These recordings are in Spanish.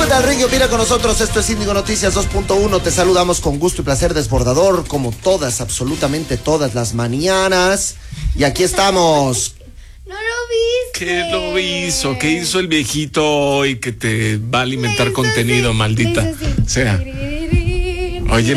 Súbete al ring y opina con nosotros. Esto es Índigo Noticias 2.1. Te saludamos con gusto y placer desbordador, como todas, absolutamente todas las mañanas. Y aquí estamos. No lo viste. ¿Qué lo hizo? ¿Qué hizo el viejito hoy que te va a alimentar contenido, maldita sea? Oye,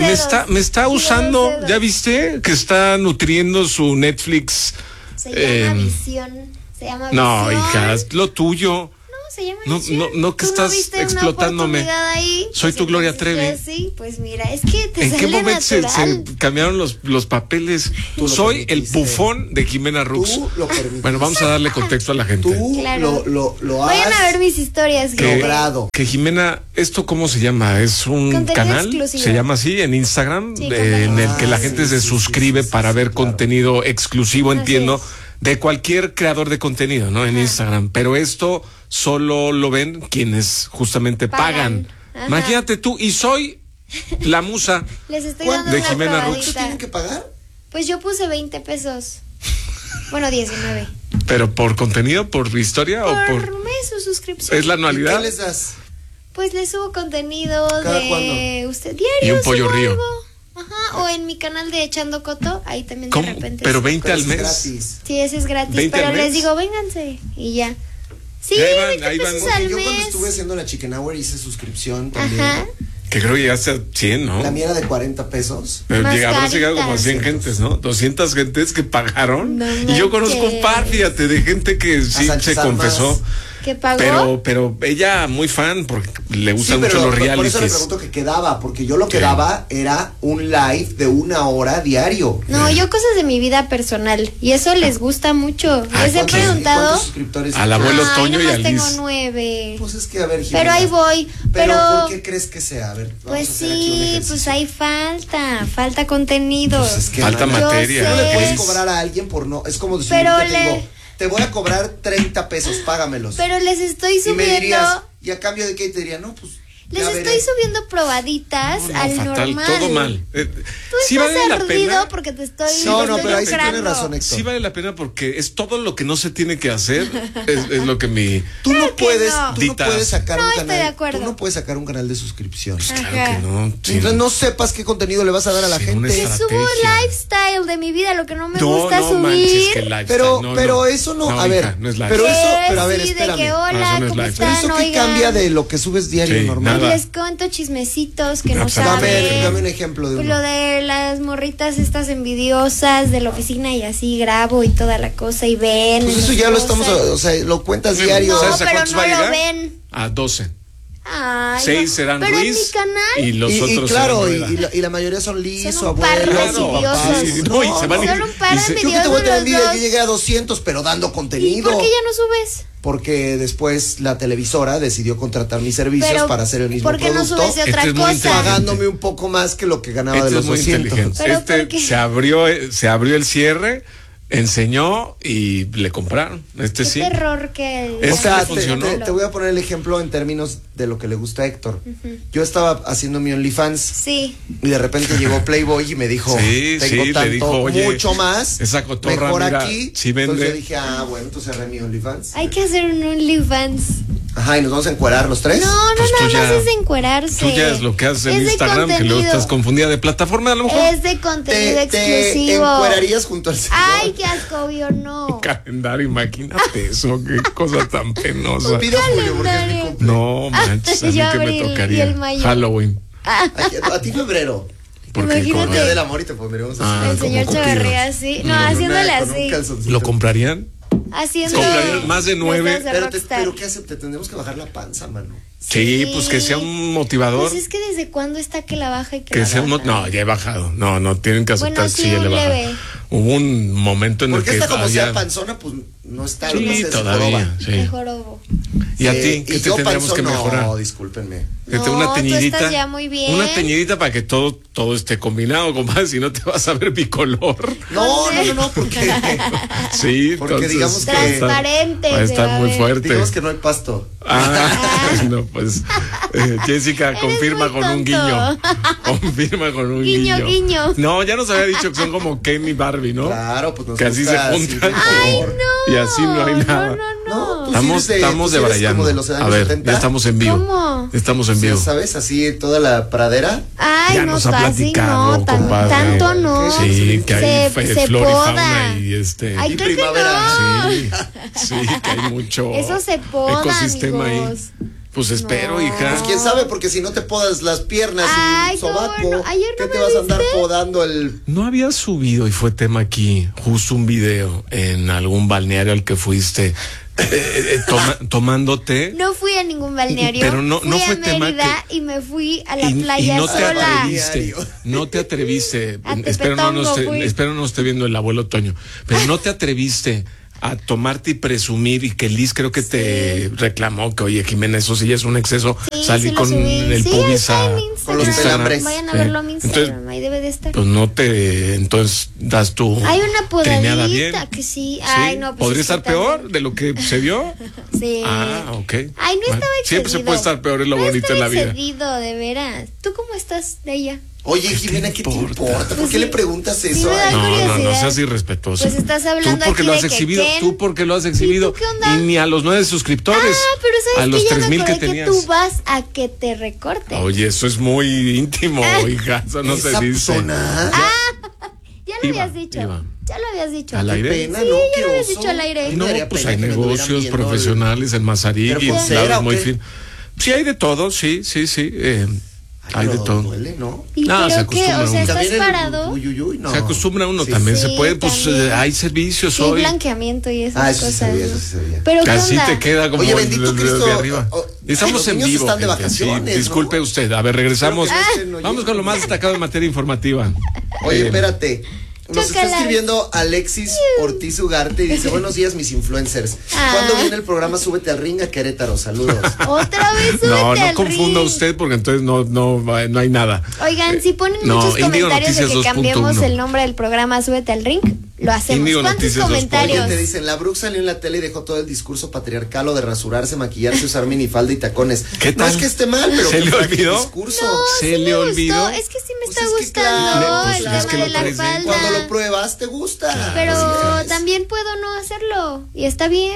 me está usando, ¿ya viste? Que está nutriendo su Netflix. Se llama Visión. Se llama Visión. No, hija, es lo tuyo. Se llama Visión. No que estás explotándome. Soy tu Gloria Trevi. Sí, pues mira, es que te ¿En sale qué momento se natural. cambiaron los papeles? Soy el bufón de Jimena Rux. Tú lo permitiste. Bueno, vamos a darle contexto a la gente. Tú Claro. lo Vayan has a ver mis historias. logrado. Que Jimena, ¿esto cómo se llama? ¿Es un Contenido canal? exclusivo. ¿Se llama así en Instagram? Sí, En el que la gente se sí, suscribe sí, para sí, ver claro. contenido exclusivo, Así entiendo, es. de cualquier creador de contenido, ¿no? En Instagram. Pero esto solo lo ven quienes justamente pagan. Ajá. Imagínate tú, y soy la musa. Les estoy ¿Cuánto dando de una Jimena Rux? probadita. ¿Tú tienen que pagar? Pues yo puse 20 pesos. Bueno, 19. ¿Pero por contenido, por historia o Por por...? mes su suscripción. ¿Es la ¿Y anualidad? qué les das? Pues les subo contenido ¿Cada de cuándo? usted diario. Y un pollo subo río. algo. Ajá, o en mi canal de Echando Coto, ahí también de ¿Cómo? repente. ¿Pero sí. 20 Pero al es mes? gratis. Sí, ese es gratis, 20 pero al les mes. digo, vénganse y ya. Sí, Ahí van, 20 ahí van. pesos Porque al Yo cuando mes. estuve haciendo la Chicken Hour hice suscripción también. Ajá. Que creo que llegaste a 100, ¿no? La mía era de 40 pesos. Pero Más habrás llegado como a 100 caritas. gentes, ¿no? 200 gentes que pagaron. No y yo conozco un manches. par, fíjate, de gente que sí Sánchez se Armas. confesó. ¿Qué pagó? Pero ella muy fan porque le gustan mucho los por eso le realities. pregunto que quedaba, porque yo lo que ¿Qué? daba era un live de 1 hora diario. No, yo cosas de mi vida personal y eso les gusta mucho. Ay, Les he ¿cuántos- preguntado. ¿Cuántos suscriptores? Al abuelo Ay, Toño y nomás a Liz. tengo 9. Pues es que a ver, Pero Jimena, ahí voy. Pero Pero ¿por qué crees que sea? A ver, vamos pues a hacer aquí un sí, ejercicio. pues hay falta contenido. Pues es que, Falta mana, materia. no le puedes Liz. cobrar a alguien por no. Es como si Pero yo te le- digo, te voy a cobrar 30 pesos, págamelos. Pero les estoy y me subiendo. dirías, ¿y a cambio de qué? Y te diría, no, pues. Les ya estoy veré. subiendo probaditas No, al fatal, normal. todo mal. Tú sí estás vale la ardido pena. porque te estoy. Sí, No, te no, estoy pero ahí sí lucrando. tienes razón, Héctor. Sí vale la pena porque es todo lo que no se tiene que hacer. Es lo que mi. Tú no que puedes, no. tú no Ditas. puedes sacar No, un estoy canal. de acuerdo. Tú no puedes sacar un canal de suscripción. Pues claro Ajá. que no. sí. Mientras no sepas qué contenido le vas a dar a la Sí, gente. una Te subo estrategia. lifestyle de mi vida, lo que no me No, gusta no subir. manches, que lifestyle. Pero eso no, a ver, hija, no es lifestyle. pero eso, pero a ver, Sí, de espérame. que No, hola, eso no es ¿cómo lifestyle. Pero están? eso qué Oigan. cambia de lo que subes diario Sí, normal. nada. Les cuento chismecitos que no No, pues, a ver, saben. Dame un ejemplo de Pues uno. lo de las morritas estas envidiosas de la oficina y así grabo y toda la cosa y ven. Pues eso las ya lo cosas. estamos, o sea, lo cuentas Sí, diario. No, ¿Sabes a pero cuántos no va a lo llegar? ven. A 12. Ay, 6 no. serán pero Luis. en mi canal Y los Y otros claro, serán Rueda. y la mayoría son Liz, Son o un par de abuelos, o envidiosos. papás. Sí, no, y se van Son un par de y se- Yo que te voy a tener envidiosos envidia, los yo dos. llegué a 200, pero dando ¿Y contenido. por qué ya no subes? Porque después la televisora decidió contratar mis servicios Pero, para hacer el mismo ¿por qué no producto, subes de otra Este es muy cosa? inteligente. pagándome un poco más que lo que ganaba de Este los es muy 200. inteligente. ¿Pero Este por qué? se abrió el cierre, enseñó y le compraron. Este Qué sí. terror que... Es O sea, que funcionó. te voy a poner el ejemplo en términos de lo que le gusta a Héctor. Yo estaba haciendo mi OnlyFans Sí. y de repente llegó Playboy y me dijo, Sí, tengo sí, le tanto, dijo, oye, mucho más, esa cotorra, mejor mira, aquí. sí vende. Entonces yo dije, bueno, entonces cerré mi OnlyFans. Hay que hacer un OnlyFans. Ajá, y nos vamos a encuerar los tres. No, Pues tú nada más ya- es de encuerarse. Tú ya es lo que haces en Es de Instagram, que luego contenido. estás confundida de plataforma a lo mejor. Es de contenido te exclusivo. encuerarías junto al señor. Ay, qué asco, obvio, no. Calendario, imagínate eso, qué cosa tan penosa. Pido a Julio porque es mi Calendario. cumple. No, manches, a mí Yo que me abril y tocaría. el mayo. Halloween. A ti febrero. Porque Imagínate. Día del amor y te pondríamos así. Ah, El señor como Echeverría así. No, haciéndole así. ¿Lo comprarían? Haciendo. ¿Comprarían más de 9? Besos de rockstar. Pero ¿qué hace? Te tendremos que bajar la panza, mano. Sí, pues que sea un motivador. Pues es que desde cuándo está que la baja y que Que la sea un baja. no, ya he bajado. No, tienen que aceptar Bueno, que sí, ya le un baja. leve. Hubo un momento en Porque el que esta como había- sea panzona, pues no está lo Sí, que hace todavía, sí. Mejor ovo. ¿Y a ti qué te tendremos que mejorar? No, discúlpenme. Fíjate, No, una tú teñidita. estás ya muy bien. Una teñidita para que todo esté combinado, compadre, si no te vas a ver bicolor. No, porque Sí, Porque entonces, digamos que- va a estar- Transparente, Va a se estar va a muy ver. fuerte. digamos que no hay pasto. No, pues Jessica Eres confirma muy con un tonto. guiño. Confirma con un guiño. Guiño, guiño. No, ya nos había dicho que son como Ken y Barbie, ¿no? Claro, pues nos Que así gusta se así juntan. de color. Ay, no. y así no hay nada. No, Estamos de Brayano. Como de los años a ver, 70. ya estamos en vivo. ¿Cómo? Estamos en vivo. ¿Sabes? Así toda la pradera. Ay, Ya no, nos ha casi platicado, no, compadre. tanto no. Sí, que hay Se flora y poda. fauna y Ay, Y creo que primavera. no. Sí, que hay mucho Eso se poda, ecosistema amigos. ahí. Pues espero, No. hija. Pues quién sabe, porque si no te podas las piernas y Ay, el qué sobaco, bueno. Ayer no ¿qué te me vas a andar viste. podando el...? No había subido, y fue tema aquí, justo un video en algún balneario al que fuiste tomando té. No fui a ningún balneario. Pero no fui fue a tema Mérida que- y me fui a la Y playa no te sola. atreviste, no te atreviste. A Espero Tepetongo fui. espero no esté viendo el abuelo Toño, pero no te atreviste a tomarte y presumir, y que Liz creo que te reclamó que, oye, Jimena, eso sí ya es un exceso, Sí, salí sí lo con subí. el Sí, pubis está en a Instagram. con los Instagram. pelambres. Vayan a Sí. verlo a mi Instagram, Entonces, ahí debe de estar. pues entonces das tu Hay una trineada bien. podadita que sí. Ay, no, pues ¿Podría es que estar peor también- de lo que se vio? Sí. Ah, ok. Ay, no estaba excedido. Siempre se puede estar peor, es lo no bonito estaba en la vida. excedido, de veras. ¿Tú cómo estás de ella? Oye, Jimena, ¿qué te importa? ¿Por Pues qué sí. le preguntas Sí, eso? me da Ay, curiosidad. seas irrespetuoso. Pues estás hablando tú porque aquí lo de has que exhibido, Ken- tú porque lo has exhibido. ¿Y tú qué onda? Y ni a los 9 suscriptores. Pero a sabes los que ya 3,000 me que acordé tenías. que tú vas a que te recorte. Oye, eso es muy íntimo, hija. Eso no esa se dice. Ya zona. lo Iba, habías dicho. iba. Ya lo habías dicho. ¿Al Qué aire? pena, Sí, ¿no? ya Qué lo habías oso. dicho al aire. Me No, daría pues pena hay que me estuvieran negocios viendo profesionales en Mazarik y ¿Pero en pulsera lados o muy qué? fin. Sí, hay de todo, sí. Hay de pero todo. duele, ¿no? ¿Y No, se pero qué? acostumbra O sea, uno. ¿estás También el parado? uyuyuy, no. Se acostumbra uno Sí. también, Sí, se puede, pues también. hay servicios Sí, hoy. blanqueamiento y esas Ah, eso sí cosas. sabía, ¿no? eso sí sabía. Pero ¿qué Así onda? te queda como Oye, bendito de Cristo, arriba. Estamos los en niños vivo, están de gente, vacaciones, sí, disculpe ¿no? usted. A ver, regresamos. Espero que no estén oyendo. Vamos con lo más destacado en materia informativa. Oye, espérate. Nos está Chócalas. escribiendo Alexis Ortiz Ugarte y dice: buenos días, mis influencers. ¿Cuándo viene el programa Súbete al Ring a Querétaro? Saludos. Otra vez súbete No al confunda ring. usted porque entonces no hay nada. Oigan, si ponen no, muchos Índigo comentarios de Noticias que cambiemos 2.1. el nombre del programa Súbete al Ring, lo hacemos. Índigo ¿Cuántos Noticias 2.1. comentarios? Oye, te dicen, la Brooke salió en la tele y dejó todo el discurso patriarcal o de rasurarse, maquillarse, usar minifalda y tacones. ¿Qué No tal? es que esté mal, pero ¿Se que le saque el olvidó? discurso. No, ¿Se sí le me olvidó? gustó. Es que sí me Pues está es que gustando claro, pues el es tema que lo de la traes dentro. falda. Cuando lo pruebas, te gusta. Pero Así es. también puedo no hacerlo. Y está bien.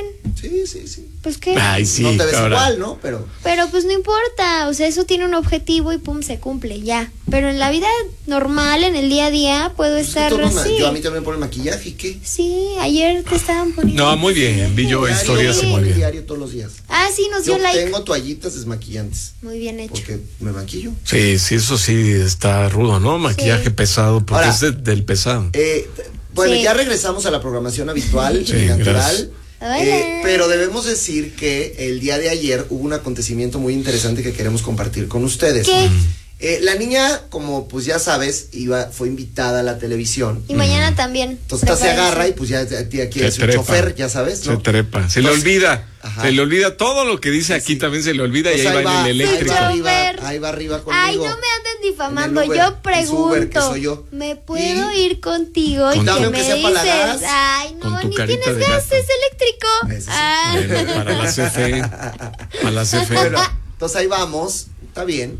Sí. Pues qué. Ay, sí, no te ves ahora. igual, ¿no? Pero Pero pues no importa. O sea, eso tiene un objetivo y pum, se cumple ya. Pero en la vida normal, en el día a día, puedo pues, estar que todos así. yo a mí también me ponen maquillaje, ¿y qué? Sí, ayer te estaban poniendo. No, muy bien, vi yo Diario, historias sí. muy bien. diario todos los días. Ah, sí, nos dio Yo like. tengo toallitas desmaquillantes Muy bien hecho. porque me maquillo. Sí, eso sí está rudo, ¿no? Maquillaje Sí. pesado, porque Ahora, es del pesado. Bueno, Sí. ya regresamos a la programación habitual Sí, y natural. gracias. Hola. Pero debemos decir que el día de ayer hubo un acontecimiento muy interesante que queremos compartir con ustedes. ¿Qué? La niña, como pues ya sabes, fue invitada a la televisión. Y mañana también. Entonces esta se Prepárense. agarra y pues ya aquí Se es un trepa. chofer, ya sabes, ¿no? Se trepa, se le Entonces, olvida. ajá. Se le olvida todo lo que dice aquí, Sí. también se le olvida y Pues ahí va en el eléctrico. ahí va arriba conmigo. Ay, no me anden difamando. En el Uber, Yo en su pregunto. Uber, que soy yo. ¿Me puedo Y- ir contigo? Y Con que tu- me aunque sea para la dices. gas. Ay, Con no, tu ni carita tienes de gas, gato. es eléctrico. Eso sí. Ah. Bueno, para la CFE. Para la CFE. Bueno, entonces ahí vamos, está bien.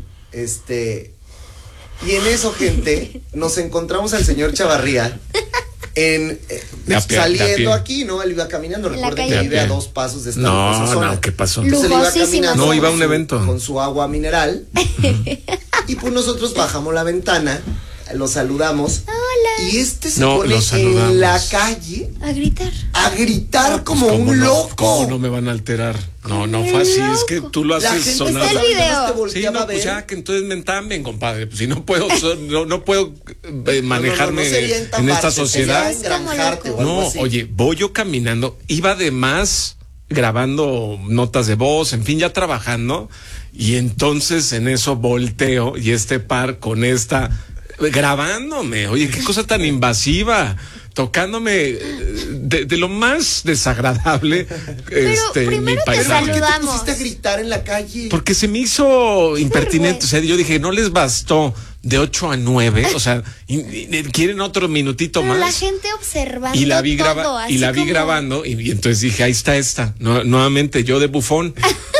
Y en eso, gente, nos encontramos al señor Chavarría De a pie, de a saliendo pie. aquí, ¿no? Él iba caminando. En la Recuerden calle. que vive De a a pie. 2 pasos de esta No, lujosa zona. no, ¿qué pasó? Lu- Entonces él iba Lujosísima caminando No, iba a con un su- evento. con su agua mineral. Y pues nosotros bajamos la ventana, lo saludamos. Hola. Y se No, pone lo saludamos. en la calle A gritar. a gritar como ¿Cómo un no? loco. ¿Cómo no me van a alterar? No fue así, es que tú lo La haces gente sonar. Está el sabe, video. nomás te Sí, volteaba no, a ver. pues ya que entonces me entamen, compadre. Pues si no puedo, no puedo manejarme no sería en entambarte, esta sociedad. sería engranjarte o algo No, así. oye, voy yo caminando, iba además grabando notas de voz, en fin, ya trabajando, y entonces en eso volteo y par con esta grabándome. Oye, qué cosa tan invasiva, tocándome de lo más desagradable mi primero te Pero ¿por paisaje. qué te saludamos. pusiste a gritar en la calle? Porque se me hizo impertinente. O sea, yo dije, no les bastó de 8 a 9. O sea, quieren otro minutito Pero la más. gente observando Y la vi, todo, así y la vi como- grabando y entonces dije, ahí está esta. Nuevamente yo de bufón.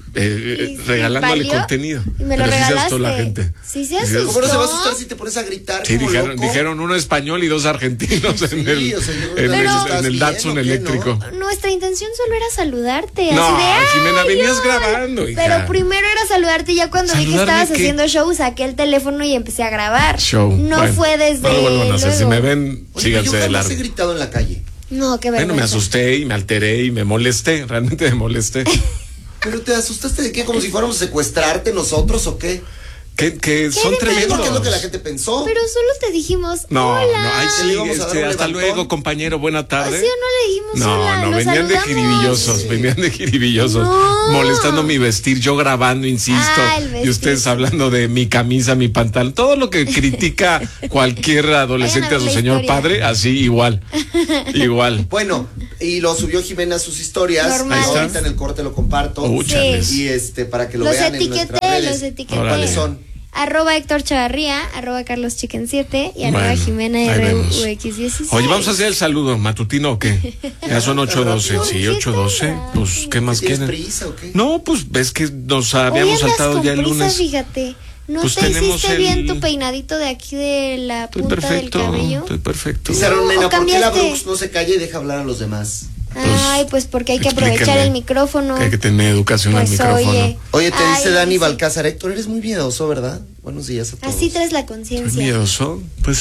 regalándole valió, contenido. y me lo Pero sí se regalaste. asustó la gente. Sí se asustó. ¿Cómo no se va a asustar si te pones a gritar? Sí, como loco? dijeron uno español y dos argentinos en el, o sea, yo en creo que el, en el ¿estás Datsun bien o qué, eléctrico. Nuestra intención solo era saludarte. No, así de, Jimena, "Ay, venías no". grabando, hija. Pero primero era saludarte. Ya cuando vi que ¿Saludarme estabas qué? haciendo show, saqué el teléfono y empecé a grabar. Show. No Bueno, fue desde. No lo vuelvan a hacer. Si luego. me ven, Oye, síganse yo de jamás largo. he gritado en la calle. No, qué vergüenza. Bueno, me asusté y me alteré y me molesté. Realmente me molesté. ¿Pero te asustaste de qué? ¿Como si fuéramos a secuestrarte nosotros o qué? Que son de tremendos. ¿Qué es lo que la gente pensó? Pero solo te dijimos. No, hola. no, ahí ¿Que le íbamos a dar un hasta levantón? luego, compañero, buena tarde. ¿Sí o no le dijimos hola? No, Lo venían de saludamos. jiribillosos, venían de jiribillosos, No. molestando mi vestir, yo grabando, insisto, El vestir. y ustedes hablando de mi camisa, mi pantalón, todo lo que critica cualquier adolescente a Vayan a su ver la señor historia. padre, así igual, igual. Bueno, y lo subió Jimena a sus historias. Normal. Ahorita en el corte lo comparto. Chales. Y para que lo Los vean en nuestras etiqueté, redes. los etiqueté. Órale. ¿Cuáles son? @Héctor Chavarría, @CarlosChicken7 y Bueno, @Jimena ahí vemos. RUX16. Oye, ¿vamos a hacer el saludo matutino o qué? Ya son 8:12, sí, 8:12, pues, ¿qué más ¿Tienes quieren? prisa o qué? No, pues, ves que nos Hoy habíamos andas saltado con ya el prisa, lunes. Fíjate, no Pues te tenemos hiciste bien el- tu peinadito de aquí de la Estoy punta perfecto, del cabello. estoy perfecto. Dice Aaron Mena, ¿O ¿por qué la cambiaste? Brooks no se calla y deja hablar a los demás? Ay, pues porque hay que aprovechar explíquenme. el micrófono. Que hay que tener educación al Pues, micrófono. Oye, te dice Ay, Dani sí. Balcázar, Héctor, eres muy miedoso, ¿verdad? Buenos días a todos. Así traes la ¿Soy conciencia. miedoso? Pues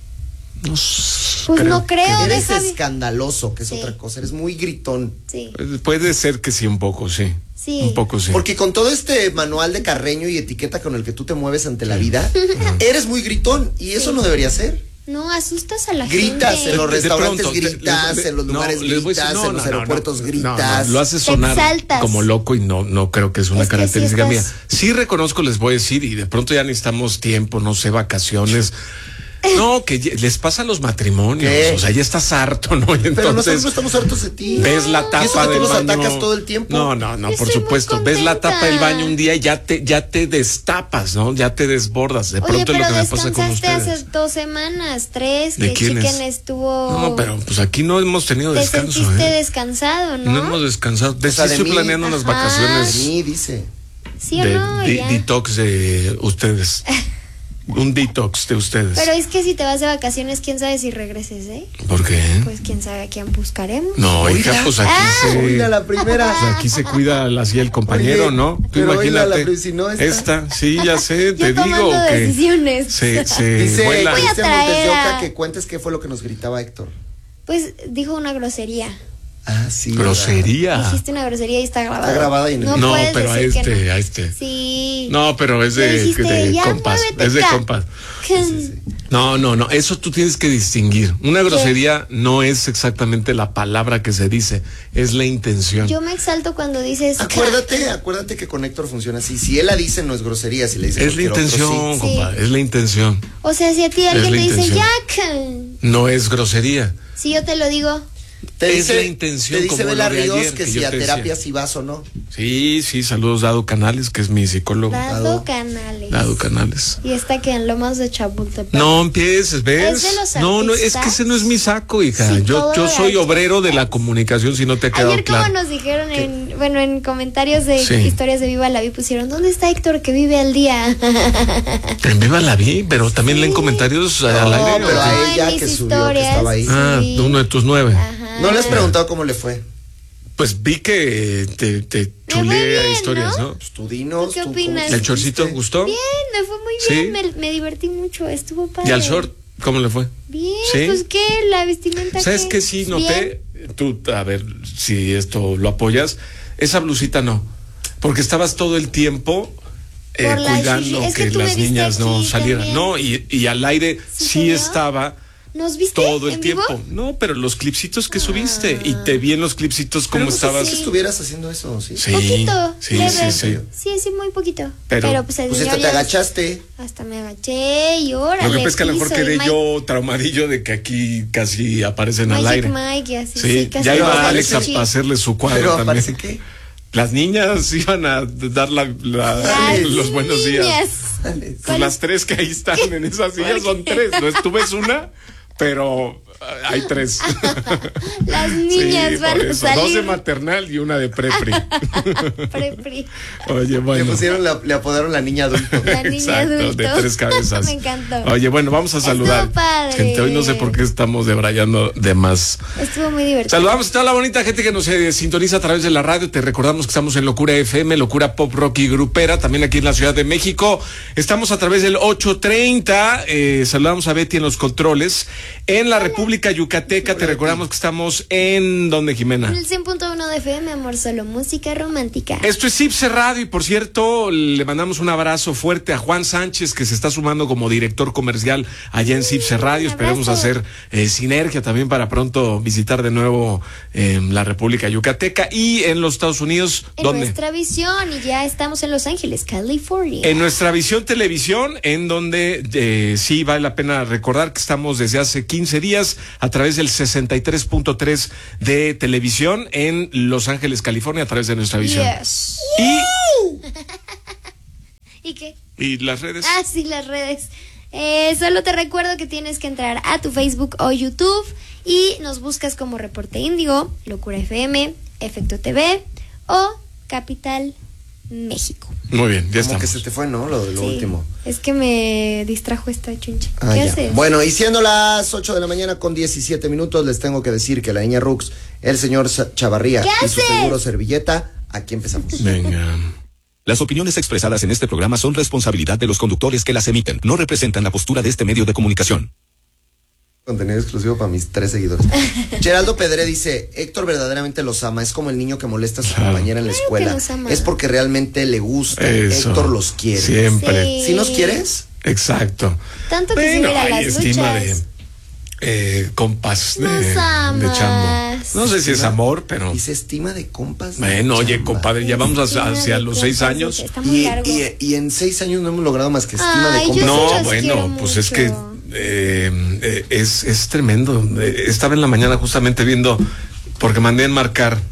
no Pues no creo, Eres deja. escandaloso, que es Sí. otra cosa, eres muy gritón. Sí, Puede ser que sí, un poco, sí. Sí. Un poco, sí. Porque con todo este manual de Carreño y etiqueta con el que tú te mueves ante la vida, eres muy gritón y eso no debería ser. no asustas a la Gritas gente. en los De restaurantes, pronto, gritas en los lugares, les voy a decir, gritas en los aeropuertos, no, gritas. lo haces Te sonar exaltas. como loco y no creo que es una Es que característica sí mía. estás- Sí reconozco, les voy a decir, y de pronto ya necesitamos tiempo, no sé, vacaciones. No, que les pasa a los matrimonios, ¿Qué? o sea, ya estás harto, ¿no? Y Pero entonces nosotros no estamos hartos de ti. ves la Y eso tapa que tú del nos baño. atacas todo el tiempo. No, Yo por estoy muy supuesto. Ves la tapa del contenta. baño un día y ya te destapas, ¿no? Ya te desbordas. De Oye, pronto es pero lo que me pasa con descansaste ustedes. hace 2 semanas, 3, ¿De que quiénes? Chicken estuvo. No, pero pues aquí no hemos tenido Te descanso, sentiste ¿eh? descansado, ¿no? No hemos descansado. O sea, de Estoy mí. planeando unas Ajá. De vacaciones mí, dice. ¿Sí o de no? Ya. detox de ustedes. Un detox de ustedes. Pero es que si te vas de vacaciones, quién sabe si regreses, ¿eh? ¿Por qué? Pues quién sabe a quién buscaremos. No, hija, Oiga. pues aquí Oiga, se. la primera. Pues aquí se cuida así el compañero, Oye, ¿no? Tú pero oíla, imagínate. si no esta. Esta, sí, ya sé, Yo te digo tomando que decisiones. se Dice vuela. Voy a Cristian traer Montes de a- Oca que cuentes qué fue lo que nos gritaba Héctor. Pues dijo una grosería. Ah, sí. Grosería. Dijiste una grosería y está grabada. Está grabada y no- No, puedes pero a decir que no. a este. Sí. No, pero es Le de dijiste, "Ya, compas. muévete Es de acá". compas. No, eso tú tienes que distinguir. Una grosería no es exactamente la palabra que se dice, es la intención. Yo me exalto cuando dices. Acuérdate que con Héctor funciona así. Si él la dice, no es grosería. Si le dice Es la cualquier otro, intención, sí. compadre, es la intención. O sea, si a ti alguien la te dice, intención. Jack. No es grosería. Si yo te lo digo. Te Es la intención, Te dice como Bela lo de Ríos ayer, que que si yo a te terapia decía. si vas o no. Sí, saludos Dado Canales, que es mi psicólogo. Dado Canales. Dado Canales. Y está que en Lomas de Chapultepec. No empieces, ¿ves? Es de los No, es artistas. que ese no es mi saco, hija. Sí, yo todo soy de obrero de la comunicación, si no te ha quedado Ayer como claro. nos dijeron en comentarios de Sí. historias de Viva la Vi pusieron, ¿dónde está Héctor que vive al día? En Viva la vi, pero también leen comentarios al aire. pero ¿o a qué? en ella mis que subió, que historias, estaba ahí. Ah, sí. uno de tus 9. Ajá. No le has preguntado cómo le fue. Pues vi que te fue chuleé a bien, historias, ¿no? ¿no? Pues tú dinos. ¿Qué tú, opinas? ¿cómo ¿El chorcito sentiste? gustó? Bien, me fue muy ¿Sí? bien, me divertí mucho, estuvo padre. ¿Y al short cómo le fue? Bien, ¿Sí? pues qué, la vestimenta. ¿Sabes qué? qué sí Bien. noté? Tú, a ver si esto lo apoyas. Esa blusita no, porque estabas todo el tiempo Por la cuidando shishi. Es que, que tú me las viste niñas no aquí salieran. también. No, y al aire ¿Sí sí se vio? estaba ¿Nos viste todo el en vivo? tiempo. No, pero los clipsitos que subiste y te vi en los clipsitos Pero cómo no sé estabas. si estuvieras haciendo eso, ¿sí? Sí, Poquito, sí, leve. sí. Sí, muy poquito. Pero, pues el Pues señor hasta te ya- agachaste. Hasta me agaché y órale. Lo que pasa es que a lo mejor piso, quedé y Mike- yo traumadillo de que aquí casi aparecen al Magic aire. Mike y así. Sí, casi ya nos iba da Alex el chichi. a hacerle su cuadro Pero también. parece que. Las niñas iban a dar Las los buenos días. niñas. Alex. Pues las 3 que ahí están en esa silla son 3. No ves una, pero Hay 3. Las niñas van a salir. 2 de maternal y una de prepri. Prepri. Oye, bueno. Le apodaron la niña adulto. La niña Exacto, adulto. de 3 cabezas. Me encantó. Oye, bueno, vamos a saludar. Estuvo padre. Gente, hoy no sé por qué estamos debrayando de más. Estuvo muy divertido. Saludamos a toda la bonita gente que nos sintoniza a través de la radio. Te recordamos que estamos en Locura FM, Locura Pop Rock y Grupera, también aquí en la Ciudad de México. Estamos a través del 830. Saludamos a Betty en los controles. En la República Yucateca, te recordamos que estamos en ¿dónde, Jimena? En el 100.1 de FM, amor, solo música romántica. Esto es Ipse Radio y por cierto, le mandamos un abrazo fuerte a Juan Sánchez, que se está sumando como director comercial allá en Ipse Radio. Esperemos hacer sinergia también para pronto visitar de nuevo la República Yucateca y en los Estados Unidos. En ¿dónde? Nuestra Visión, y ya estamos en Los Ángeles, California. En Nuestra Visión Televisión, en donde sí vale la pena recordar que estamos desde hace 15 días a través del 63.3 de televisión en Los Ángeles, California, a través de Nuestra Visión. Yes. ¿Y qué? ¿Y las redes? Ah, sí, las redes. Solo te recuerdo que tienes que entrar a tu Facebook o YouTube y nos buscas como Reporte Índigo, Locura FM, Efecto TV o Capital México. Muy bien, ya Como estamos. que se te fue, ¿no? Lo último. Es que me distrajo esta chuncha. Ah, ¿Qué ya. haces? Bueno, y siendo las 8 de la mañana con 17 minutos, les tengo que decir que la niña Rux, el señor Chavarría ¿Qué y su haces? seguro servilleta, aquí empezamos. Venga. Las opiniones expresadas en este programa son responsabilidad de los conductores que las emiten. No representan la postura de este medio de comunicación. Contenido exclusivo para mis 3 seguidores. Geraldo Pedré dice, Héctor verdaderamente los ama, es como el niño que molesta a su compañera en la Claro escuela. que los ama. Es porque realmente le gusta. Eso. Héctor los quiere. Siempre. Sí. ¿Sí nos quieres? Exacto. Tanto que se mira hay las estima luchas. de compas de Nos amas. de chambo. No sé si es amor, pero Dice estima de compas. de bueno, oye, chamba. compadre, ya vamos Estima hacia de los 6 compas, años. Está muy largo. Y en 6 años no hemos logrado más que estima Ay, de yo compas. sí No, los bueno, quiero pues es que mucho. es tremendo. Estaba en la mañana justamente viendo, porque mandé a enmarcar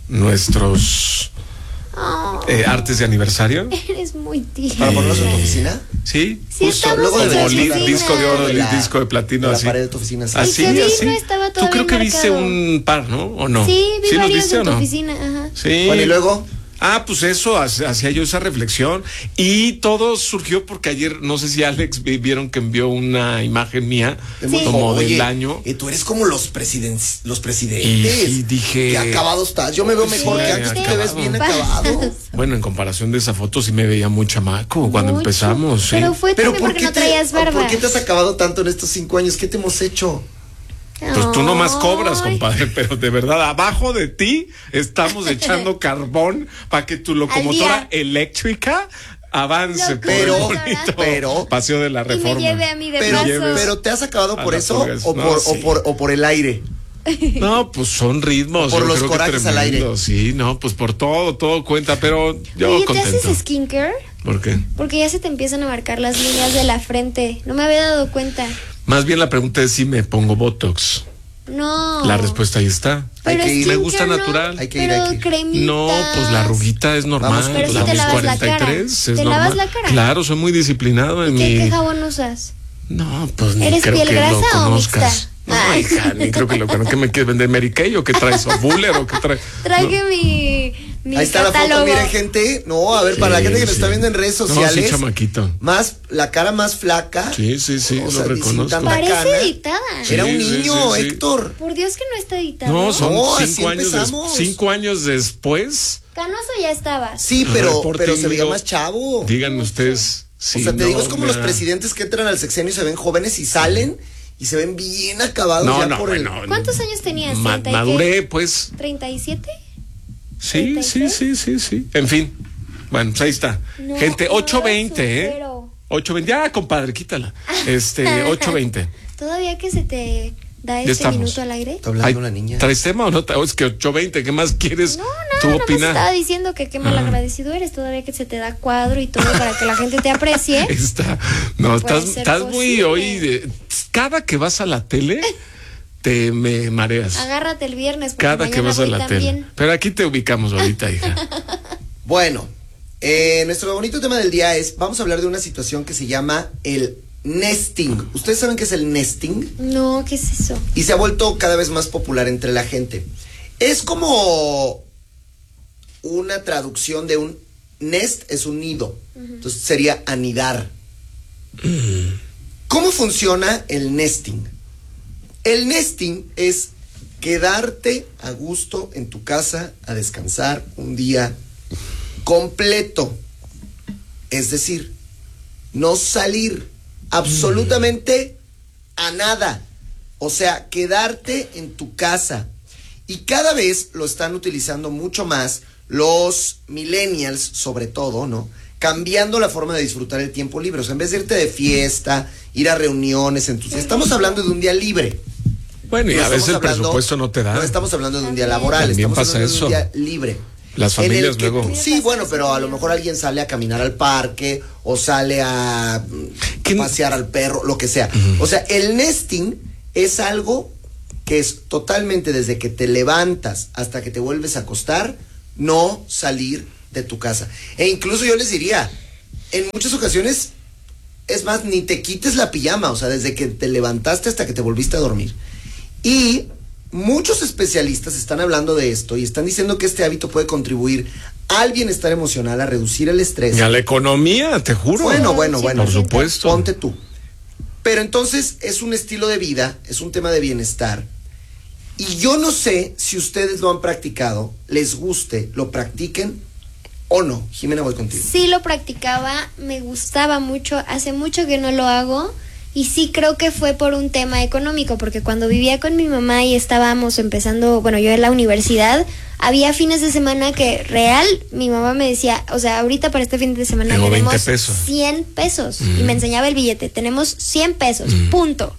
nuestros artes de aniversario. Eres muy tierno. ¿Para ponerlos en tu oficina? Sí, Sí, justo estamos luego en de tu la oficina. disco de oro, De la- disco de platino, de la así. pared de tu oficina, sí. Así, El que vi así. no estaba Tú todavía creo que viste marcado. un par, ¿no? ¿O no? Sí, vi los varios viste en o tu no? oficina, ajá. Sí. Bueno, y luego, Pues eso, hacía yo esa reflexión y todo surgió porque ayer, no sé si Alex vieron que envió una imagen mía Sí. como oye, del año. tú eres como los presidentes. Y dije, Qué acabado estás. Yo me veo mejor Sí, que antes. Tú te ves acabado. bien acabado. Bueno, en comparación de esa foto sí me veía muy chamaco cuando Mucho. empezamos, sí. Pero fue Pero también porque no traías barba. ¿por qué te has acabado tanto en estos 5 años? ¿Qué te hemos hecho? Pues tú nomás cobras, Ay. compadre, pero de verdad, abajo de ti estamos echando carbón para que tu locomotora eléctrica avance por el Locomotora. bonito Pero- paseo de la Y me Reforma. lleve a mí de Pero, paso. pero ¿te has acabado A por la eso pulgas. o, No, por, sí. o por el aire? No, pues son ritmos. Por yo los creo que corajes al tremendo. aire. Sí, no, pues por todo cuenta, pero yo Oye, ¿te contento. haces skincare? ¿Por qué? Porque ya se te empiezan a marcar las líneas de la frente. No me había dado cuenta. Más bien la pregunta es si me pongo Botox. No. La respuesta ahí está. Pero Hay que ir. Me skincare gusta no, natural. Hay que ir, pero hay que ir. cremitas. No, pues la arruguita es normal. Vamos, pero sí la te mis lavas la 43 cara. es ¿Te normal. lavas la cara? Claro, soy muy disciplinado en ¿Qué mi. jabón usas? No, pues ni ¿Eres creo piel que lo grasa o conozcas. mixta? No, Ay. hija, ni creo que lo conozcas. ¿Qué me quieres vender? ¿Mary Kay o qué traes? ¿O Buller o qué traes? Traje mi Ahí está catálogo. la foto, miren, gente. No, a ver, para la gente que nos Sí. está viendo en redes No, sociales. sí, chamaquito. Más, la cara más flaca. Sí, O lo sea, reconozco. sin tanta Parece cana. editada. Era un Sí, sí, niño, sí, sí. Héctor. Por Dios que no está editada. No, son No, así 5 años, empezamos. 5 años después. Canoso ya estabas. Sí, pero Reporte se veía Índigo. más chavo. Díganme ustedes. O sea, te digo, es como los presidentes que entran al sexenio y se ven jóvenes y salen y se ven bien acabados No, ya no, por el... bueno. ¿Cuántos años tenías? ¿30 y qué? Maduré, pues. ¿37? Sí. En fin. Bueno, pues ahí está. No, Gente, no 820, lo ¿eh? supero. 820. Ya, compadre, quítala. 820. Todavía que se te da Ya este estamos. minuto al aire. Está hablando la niña. ¿Traes tema o no? Es que 820, ¿qué más quieres No, tú nada más estaba opinar? diciendo que qué mal agradecido eres, todavía que se te da cuadro y todo para que la gente te aprecie. No, Puede estás ser muy posible. hoy. Cada que vas a la tele, te me mareas. Agárrate el viernes porque Cada que mañana vas a voy la también. tele. Pero aquí te ubicamos ahorita, hija. Bueno, nuestro bonito tema del día es, vamos a hablar de una situación que se llama el nesting. ¿Ustedes saben qué es el nesting? No, ¿qué es eso? Y se ha vuelto cada vez más popular entre la gente. Es como una traducción de un nest, es un nido. Entonces sería anidar. ¿Cómo funciona el nesting? El nesting es quedarte a gusto en tu casa a descansar un día completo. Es decir, no salir absolutamente a nada. O sea, quedarte en tu casa. Y cada vez lo están utilizando mucho más los millennials, sobre todo, ¿no? Cambiando la forma de disfrutar el tiempo libre. O sea, en vez de irte de fiesta, ir a reuniones, estamos hablando de un día libre. Bueno, y a veces el presupuesto no te da. No estamos hablando de un día laboral, también estamos pasa hablando eso. de un día libre. Las familias luego. Sí, bueno, pero a lo mejor alguien sale a caminar al parque o sale a pasear al perro, lo que sea. O sea, el nesting es algo que es totalmente desde que te levantas hasta que te vuelves a acostar, no salir de tu casa. E incluso yo les diría, en muchas ocasiones, es más, ni te quites la pijama, o sea, desde que te levantaste hasta que te volviste a dormir. Y muchos especialistas están hablando de esto y están diciendo que este hábito puede contribuir al bienestar emocional, a reducir el estrés. Y a la economía, te juro. Bueno. Por supuesto. Ponte tú. Pero entonces es un estilo de vida, es un tema de bienestar. Y yo no sé si ustedes lo han practicado, les guste, lo practiquen o no. Jimena, voy contigo. Sí lo practicaba, me gustaba mucho, hace mucho que no lo hago. Y sí creo que fue por un tema económico, porque cuando vivía con mi mamá y estábamos empezando, bueno, yo en la universidad, había fines de semana que real, mi mamá me decía, o sea, ahorita para este fin de semana tengo tenemos 20 pesos. 100 pesos. Y me enseñaba el billete, tenemos 100 pesos, punto.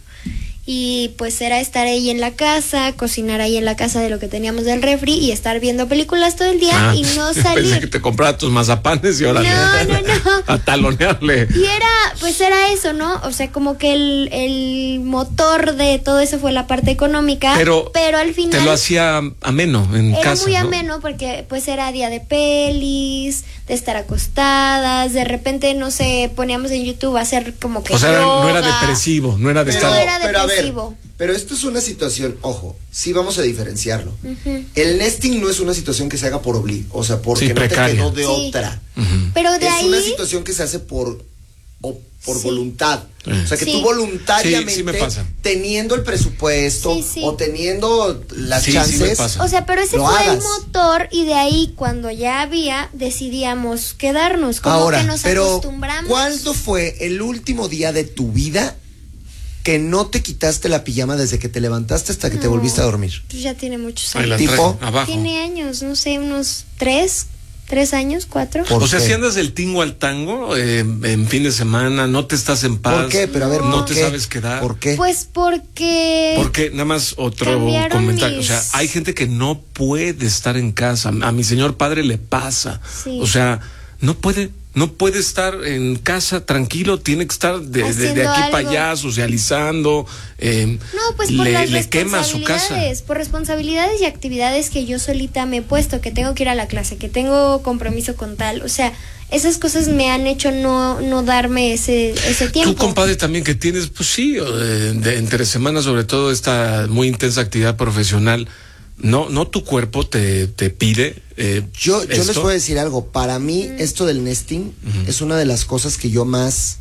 Y pues era estar ahí en la casa, cocinar ahí en la casa de lo que teníamos del refri y estar viendo películas todo el día y no salir. Pensé que te compraba tus mazapanes y ahora no. a talonearle. Y era eso, ¿no? O sea, como que el motor de todo eso fue la parte económica, pero al final te lo hacía ameno en era casa, muy ¿no? ameno porque pues era día de pelis, de estar acostadas, de repente, no sé, poníamos en YouTube a hacer como que o sea, yoga. no era depresivo, no era de estar... No era Pero a ver, depresivo. pero esto es una situación, ojo, sí vamos a diferenciarlo. El nesting no es una situación que se haga por o sea, porque Sí, no te precaria. quedó de Sí. otra. Pero de Es ahí una situación que se hace por voluntad. O sea, que Sí. tú voluntariamente, Sí, me pasa. teniendo el presupuesto Sí. o teniendo las Sí, chances. sí me pasa. o sea, pero ese lo fue el hagas. motor y de ahí cuando ya había decidíamos quedarnos, como Ahora, que nos pero acostumbramos. ¿cuándo fue el último día de tu vida que no te quitaste la pijama desde que te levantaste hasta que te volviste a dormir? Pues ya tiene muchos Ahí la años. tipo, trae abajo. Tiene años, no sé, unos 3 años, 4. ¿Por O sea, qué? si andas del tingo al tango en fin de semana, no te estás en paz. ¿Por qué? Pero a ver, no ¿por te qué? sabes quedar. ¿Por qué? Pues porque Porque nada más otro Cambiaron comentario. mis- O sea, hay gente que no puede estar en casa. A mi señor padre le pasa. Sí. O sea, no puede estar en casa tranquilo, tiene que estar de Haciendo aquí para algo. allá, socializando. no, pues por las le quema su casa. responsabilidades, por responsabilidades y actividades que yo solita me he puesto, que tengo que ir a la clase, que tengo compromiso con tal, o sea, esas cosas me han hecho no darme ese tiempo. Tú, compadre, también que tienes, pues sí, entre semanas, sobre todo esta muy intensa actividad profesional, no tu cuerpo te pide. Yo les esto. voy a decir algo. Para mí, esto del nesting es una de las cosas que yo más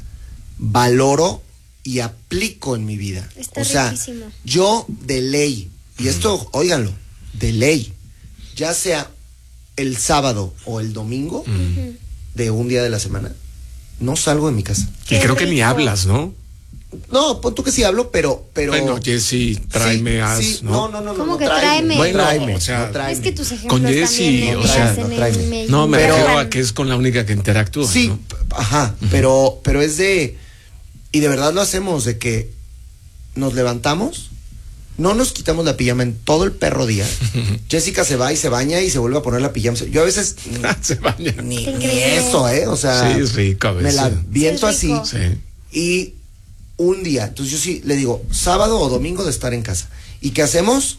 valoro y aplico en mi vida. Está o sea, riquísimo. yo de ley, y esto, óiganlo, de ley, ya sea el sábado o el domingo de un día de la semana, no salgo de mi casa. Y Qué creo que ni rico. hablas, ¿no? No, pon tú que sí hablo, pero Bueno, Jessy, tráeme sí, ¿no? No, ¿Cómo que tráeme? Bueno, tráeme, o sea, no tráeme. Es que tus ejemplos Con también Jessy, me o sea, hacen no, tráeme. No, me Pero- refiero a que es con la única que interactúa. Sí, ¿no? ajá, pero es de, y de verdad lo hacemos, de que nos levantamos, no nos quitamos la pijama en todo el perro día. Jessica se va y se baña y se vuelve a poner la pijama. Yo a veces Se baña. ni Increíble. eso, o sea, Sí, es rico a me veces. la viento Sí, es rico. así Sí. y un día, entonces yo sí le digo, sábado o domingo de estar en casa. ¿Y qué hacemos?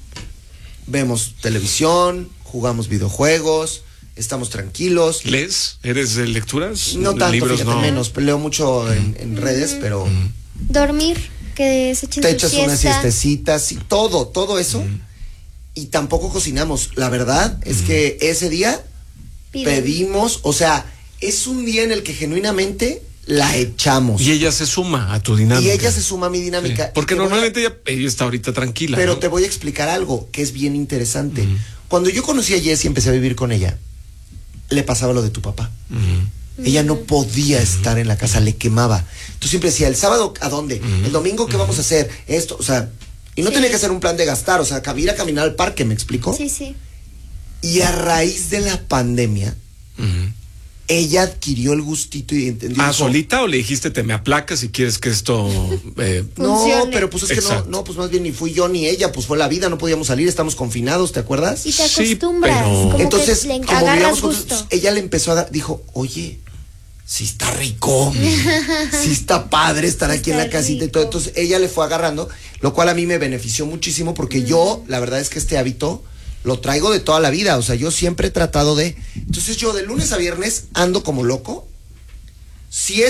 Vemos televisión, jugamos videojuegos, estamos tranquilos. ¿Lees? ¿Eres de lecturas? No tanto, Libros, fíjate, no. menos. Leo mucho en redes, pero Dormir, que se echen Te su echas siesta. unas siestecitas y todo eso. Y tampoco cocinamos. La verdad es que ese día pedimos, o sea, es un día en el que genuinamente la echamos. Y ella se suma a tu dinámica. Y ella se suma a mi dinámica. Sí, porque normalmente ella está ahorita tranquila. Pero ¿no? te voy a explicar algo que es bien interesante. Cuando yo conocí a Jessy y empecé a vivir con ella, le pasaba lo de tu papá. Ella no podía estar en la casa, le quemaba. Tú siempre decía, ¿el sábado a dónde? ¿El domingo qué vamos a hacer? Esto, o sea, y no tenía que hacer un plan de gastar, o sea, ir a caminar al parque, ¿me explico? Sí, sí. Y a raíz de la pandemia, ella adquirió el gustito y entendió. ¿Ah, dijo, solita o le dijiste te me aplacas si quieres que esto no, funcione? pero pues es que Exacto. no, pues más bien ni fui yo ni ella, pues fue la vida, no podíamos salir, estamos confinados, ¿te acuerdas? Y te Sí, acostumbras, pero- como Entonces, que le como agarras vivíamos gusto. juntos, ella le empezó a dar, dijo, oye, sí está rico, sí está padre estar aquí en la Está casita y todo. rico. Entonces ella le fue agarrando, lo cual a mí me benefició muchísimo porque yo, la verdad es que este hábito lo traigo de toda la vida, o sea, yo siempre he tratado de, entonces yo de lunes a viernes ando como loco, si es